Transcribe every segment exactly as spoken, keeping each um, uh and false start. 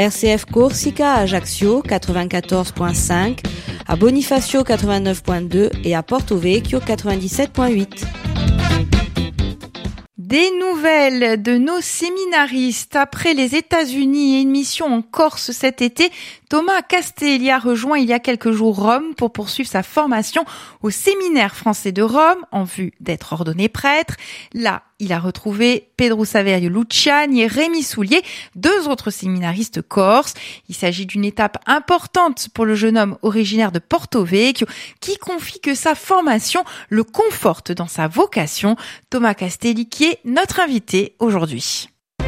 R C F Corsica à Ajaccio quatre-vingt-quatorze virgule cinq, à Bonifacio quatre-vingt-neuf virgule deux et à Porto Vecchio quatre-vingt-dix-sept virgule huit. Des nouvelles de nos séminaristes. Après les États-Unis et une mission en Corse cet été, Thomas Castelli a rejoint il y a quelques jours Rome pour poursuivre sa formation au séminaire français de Rome en vue d'être ordonné prêtre. Là, il a retrouvé Pedro Saverio Luciani et Rémi Soulier, deux autres séminaristes corses. Il s'agit d'une étape importante pour le jeune homme originaire de Porto Vecchio qui confie que sa formation le conforte dans sa vocation. Thomas Castelli qui est notre invité aujourd'hui.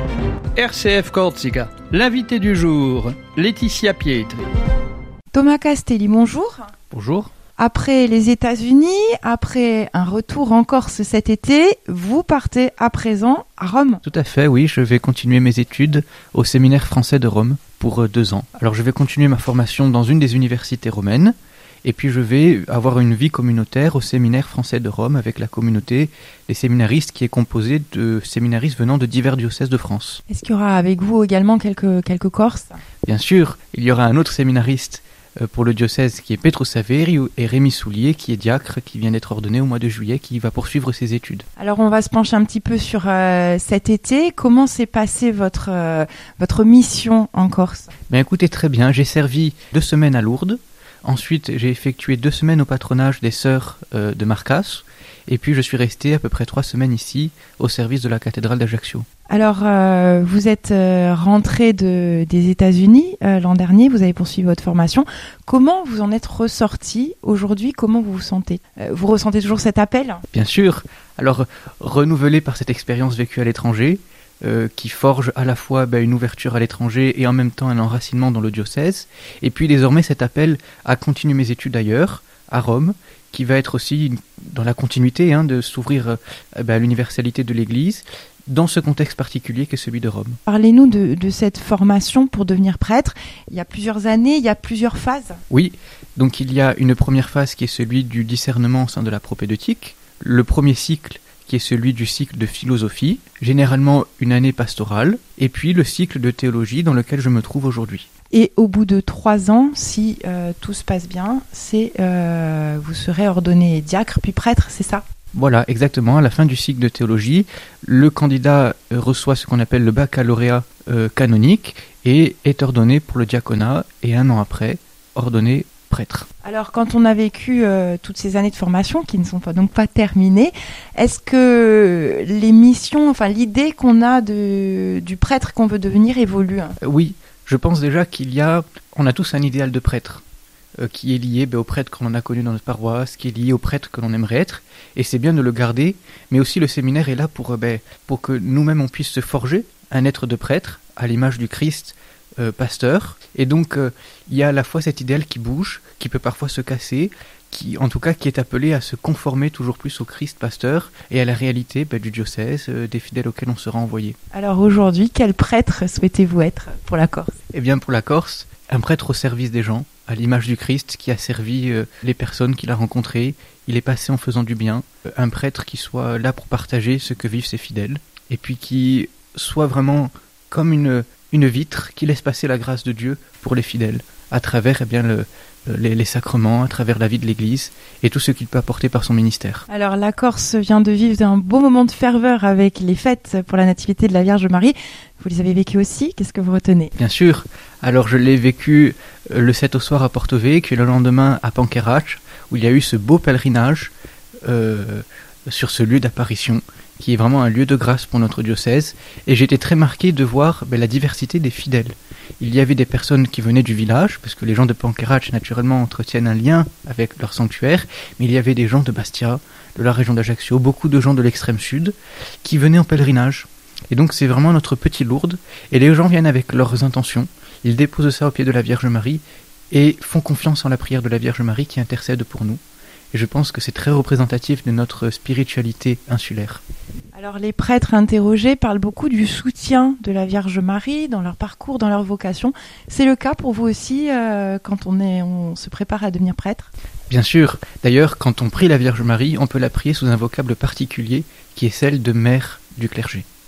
R C F Corsica, l'invité du jour, Laetitia Pietri. Thomas Castelli, bonjour. Bonjour. Après les États-Unis, après un retour en Corse cet été, vous partez à présent à Rome. Tout à fait, oui, je vais continuer mes études au séminaire français de Rome pour deux ans. Alors je vais continuer ma formation dans une des universités romaines, et puis je vais avoir une vie communautaire au séminaire français de Rome avec la communauté des séminaristes qui est composée de séminaristes venant de divers diocèses de France. Est-ce qu'il y aura avec vous également quelques, quelques Corses ? Bien sûr, il y aura un autre séminariste pour le diocèse qui est Pedro Saverio et Rémi Soulier qui est diacre, qui vient d'être ordonné au mois de juillet, qui va poursuivre ses études. Alors on va se pencher un petit peu sur euh, cet été. Comment s'est passée votre, euh, votre mission en Corse ? Ben écoutez, très bien, j'ai servi deux semaines à Lourdes. Ensuite, j'ai effectué deux semaines au patronage des sœurs euh, de Marcas. Et puis, je suis resté à peu près trois semaines ici, au service de la cathédrale d'Ajaccio. Alors, euh, vous êtes euh, rentré de, des États-Unis euh, l'an dernier, vous avez poursuivi votre formation. Comment vous en êtes ressorti aujourd'hui ? Comment vous vous sentez ? euh, Vous ressentez toujours cet appel ? Bien sûr. Alors, renouvelé par cette expérience vécue à l'étranger, Euh, qui forge à la fois bah, une ouverture à l'étranger et en même temps un enracinement dans le diocèse. Et puis désormais cet appel à continuer mes études ailleurs, à Rome, qui va être aussi dans la continuité hein, de s'ouvrir euh, bah, à l'universalité de l'Église, dans ce contexte particulier qu'est celui de Rome. Parlez-nous de, de cette formation pour devenir prêtre. Il y a plusieurs années, il y a plusieurs phases. Oui, donc il y a une première phase qui est celui du discernement au sein de la propédeutique. Le premier cycle qui est celui du cycle de philosophie, généralement une année pastorale, et puis le cycle de théologie dans lequel je me trouve aujourd'hui. Et au bout de trois ans, si euh, tout se passe bien, c'est euh, vous serez ordonné diacre puis prêtre, c'est ça ? Voilà, exactement. À la fin du cycle de théologie, le candidat reçoit ce qu'on appelle le baccalauréat euh, canonique et est ordonné pour le diaconat, et un an après, ordonné prêtre. Alors, quand on a vécu euh, toutes ces années de formation, qui ne sont pas, donc pas terminées, est-ce que les missions, enfin l'idée qu'on a de, du prêtre qu'on veut devenir évolue ? euh, Oui, je pense déjà qu'il y a, on a tous un idéal de prêtre, euh, qui est lié ben, au prêtre qu'on a connu dans notre paroisse, qui est lié au prêtre que l'on aimerait être, et c'est bien de le garder, mais aussi le séminaire est là pour, euh, ben, pour que nous-mêmes on puisse se forger un être de prêtre, à l'image du Christ, Euh, pasteur, et donc euh, il y a à la fois cet idéal qui bouge, qui peut parfois se casser, qui en tout cas qui est appelé à se conformer toujours plus au Christ pasteur et à la réalité bah, du diocèse, euh, des fidèles auxquels on sera envoyé. Alors aujourd'hui, quel prêtre souhaitez-vous être pour la Corse ? Eh bien pour la Corse, un prêtre au service des gens, à l'image du Christ qui a servi euh, les personnes qu'il a rencontrées, il est passé en faisant du bien, euh, un prêtre qui soit là pour partager ce que vivent ses fidèles, et puis qui soit vraiment comme une une vitre qui laisse passer la grâce de Dieu pour les fidèles, à travers eh bien, le, les, les sacrements, à travers la vie de l'Église et tout ce qu'il peut apporter par son ministère. Alors la Corse vient de vivre un beau moment de ferveur avec les fêtes pour la Nativité de la Vierge Marie. Vous les avez vécues aussi, qu'est-ce que vous retenez ? Bien sûr, alors je l'ai vécu le sept au soir à Porto Vecchio et le lendemain à Pancarache, où il y a eu ce beau pèlerinage euh, sur ce lieu d'apparition, qui est vraiment un lieu de grâce pour notre diocèse, et j'étais très marqué de voir ben, la diversité des fidèles. Il y avait des personnes qui venaient du village, parce que les gens de Pancarache naturellement entretiennent un lien avec leur sanctuaire, mais il y avait des gens de Bastia, de la région d'Ajaccio, beaucoup de gens de l'extrême sud, qui venaient en pèlerinage. Et donc c'est vraiment notre petit Lourdes, et les gens viennent avec leurs intentions, ils déposent ça au pied de la Vierge Marie, et font confiance en la prière de la Vierge Marie qui intercède pour nous. Et je pense que c'est très représentatif de notre spiritualité insulaire. Alors les prêtres interrogés parlent beaucoup du soutien de la Vierge Marie dans leur parcours, dans leur vocation. C'est le cas pour vous aussi euh, quand on, est, on se prépare à devenir prêtre ? Bien sûr. D'ailleurs, quand on prie la Vierge Marie, on peut la prier sous un vocable particulier qui est celle de mère du clergé.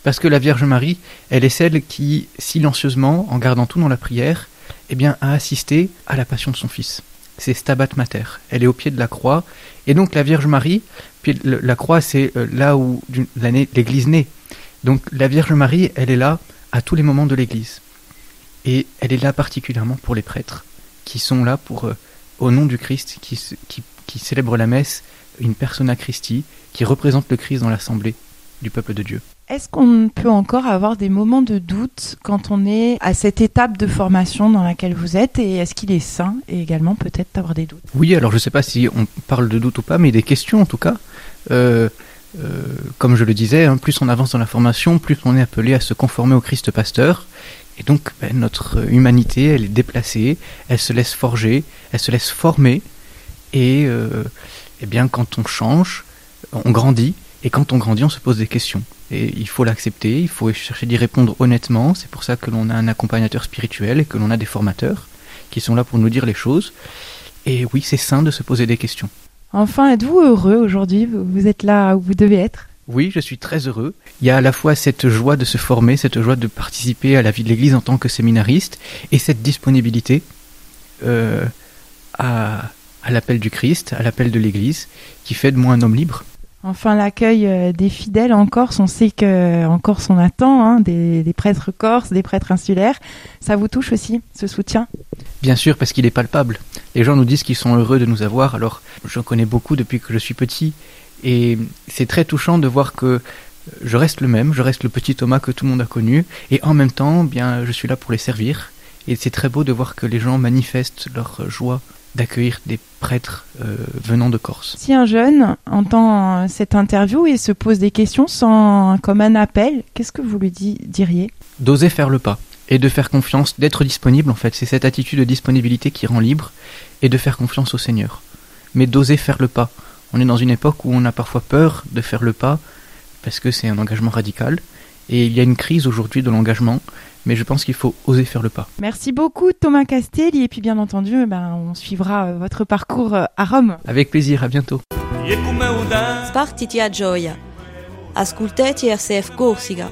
Parce que la Vierge Marie, elle est celle qui, silencieusement, en gardant tout dans la prière, eh bien, a assisté à la passion de son Fils. C'est Stabat Mater. Elle est au pied de la croix. Et donc la Vierge Marie, puis la croix, c'est là où l'Église naît. Donc la Vierge Marie, elle est là à tous les moments de l'Église. Et elle est là particulièrement pour les prêtres, qui sont là pour, euh, au nom du Christ, qui, qui, qui célèbrent la messe, une persona Christi, qui représente le Christ dans l'assemblée du peuple de Dieu. Est-ce qu'on peut encore avoir des moments de doute quand on est à cette étape de formation dans laquelle vous êtes, et est-ce qu'il est sain et également peut-être d'avoir des doutes? Oui, alors je ne sais pas si on parle de doute ou pas, mais des questions en tout cas. Euh, euh, comme je le disais, hein, plus on avance dans la formation, plus on est appelé à se conformer au Christ pasteur. Et donc ben, notre humanité, elle est déplacée, elle se laisse forger, elle se laisse former. Et euh, eh bien, quand on change, on grandit. Et quand on grandit, on se pose des questions. Et il faut l'accepter, il faut chercher d'y répondre honnêtement. C'est pour ça que l'on a un accompagnateur spirituel et que l'on a des formateurs qui sont là pour nous dire les choses. Et oui, c'est sain de se poser des questions. Enfin, êtes-vous heureux aujourd'hui? Vous êtes là où vous devez être? Oui, je suis très heureux. Il y a à la fois cette joie de se former, cette joie de participer à la vie de l'Église en tant que séminariste, et cette disponibilité euh, à, à l'appel du Christ, à l'appel de l'Église, qui fait de moi un homme libre. Enfin, l'accueil des fidèles en Corse, on sait qu'en Corse on attend hein, des, des prêtres corses, des prêtres insulaires. Ça vous touche aussi, ce soutien? Bien sûr, parce qu'il est palpable. Les gens nous disent qu'ils sont heureux de nous avoir. Alors, j'en connais beaucoup depuis que je suis petit. Et c'est très touchant de voir que je reste le même, je reste le petit Thomas que tout le monde a connu. Et en même temps, bien, je suis là pour les servir. Et c'est très beau de voir que les gens manifestent leur joie d'accueillir des prêtres euh, venant de Corse. Si un jeune entend cette interview et se pose des questions sans, comme un appel, qu'est-ce que vous lui di- diriez? D'oser faire le pas et de faire confiance, d'être disponible en fait. C'est cette attitude de disponibilité qui rend libre, et de faire confiance au Seigneur. Mais d'oser faire le pas. On est dans une époque où on a parfois peur de faire le pas parce que c'est un engagement radical. Et il y a une crise aujourd'hui de l'engagement. Mais je pense qu'il faut oser faire le pas. Merci beaucoup Thomas Castelli, et puis bien entendu, ben, on suivra votre parcours à Rome. Avec plaisir, à bientôt. Spartiti a gioia. Ascoltati R C F Corsica.